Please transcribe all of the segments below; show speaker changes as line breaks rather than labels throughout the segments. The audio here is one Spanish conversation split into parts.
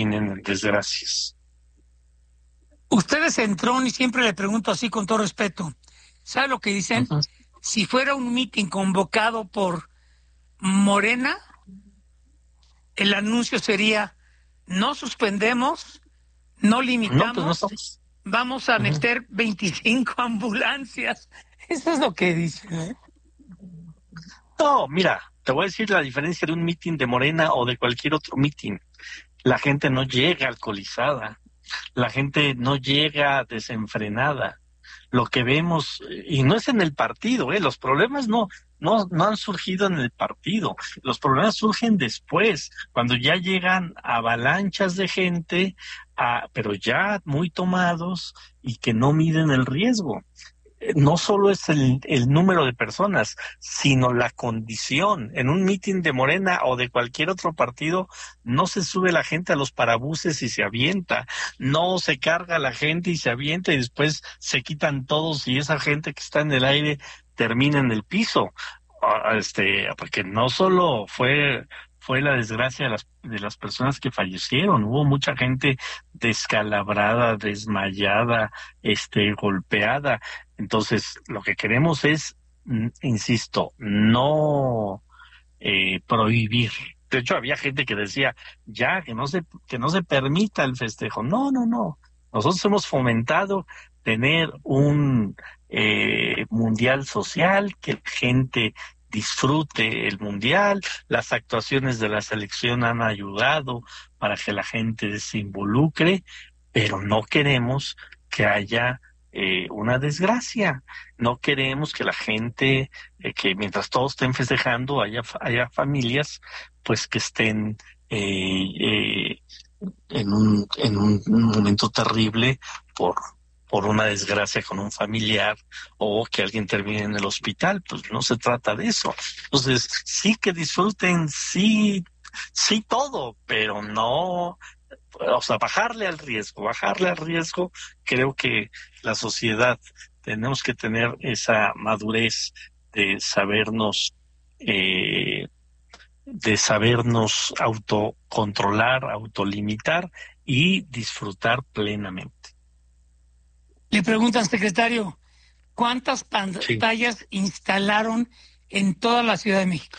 en desgracias.
Ustedes en Tron, y siempre le pregunto así con todo respeto, ¿sabe lo que dicen?
Uh-huh.
Si fuera un mitin convocado por Morena, el anuncio sería: no suspendemos, no
No, pues no
limitamos,
estamos.
vamos a
Uh-huh.
meter 25 ambulancias. Eso es lo que dicen, ¿eh?
No, mira, te voy a decir la diferencia de un mitin de Morena o de cualquier otro mitin. La gente no llega alcoholizada, la gente no llega desenfrenada. Lo que vemos, y no es en el partido, los problemas no han surgido en el partido, los problemas surgen después, cuando ya llegan avalanchas de gente, pero ya muy tomados y que no miden el riesgo. No solo es el número de personas, sino la condición. En un mitin de Morena o de cualquier otro partido, no se sube la gente a los parabuses y se avienta, no se carga la gente y se avienta y después se quitan todos y esa gente que está en el aire termina en el piso. Porque no solo fue la desgracia de las personas que fallecieron, hubo mucha gente descalabrada, desmayada, golpeada. Entonces, lo que queremos es, insisto, no prohibir. De hecho, había gente que decía, ya, que no se permita el festejo. No, no, no. Nosotros hemos fomentado tener un mundial social, que la gente disfrute el mundial. Las actuaciones de la selección han ayudado para que la gente se involucre, pero no queremos que haya una desgracia. No queremos que la gente, que mientras todos estén festejando, haya familias pues que estén en un momento terrible por una desgracia con un familiar o que alguien termine en el hospital. Pues no se trata de eso. Entonces, sí que disfruten, sí todo, pero no, o sea, bajarle al riesgo. Creo que la sociedad tenemos que tener esa madurez de eh, sabernos autocontrolar, autolimitar y disfrutar plenamente.
Le preguntan, secretario, ¿cuántas
Sí.
pantallas instalaron en toda la Ciudad de México?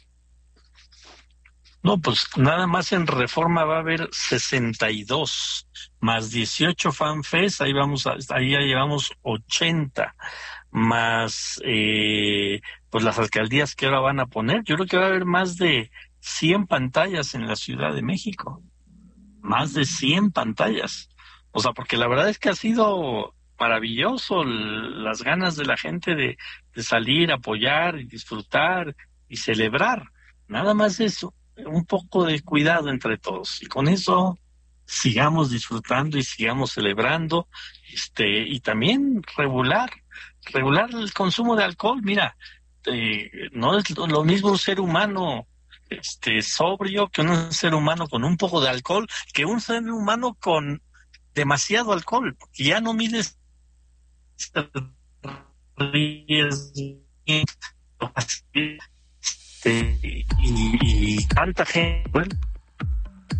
No, pues nada más en Reforma va a haber 62 más 18 FanFest, ahí ya llevamos 80 más pues las alcaldías que ahora van a poner. Yo creo que va a haber más de 100 pantallas en la Ciudad de México, más de 100 pantallas. O sea, porque la verdad es que ha sido maravilloso las ganas de la gente de salir, apoyar y disfrutar y celebrar. Nada más eso, un poco de cuidado entre todos. Y con eso sigamos disfrutando y sigamos celebrando, y también regular el consumo de alcohol. Mira, no es lo mismo un ser humano sobrio que un ser humano con un poco de alcohol, que un ser humano con demasiado alcohol, porque ya no mides y tanta gente, bueno,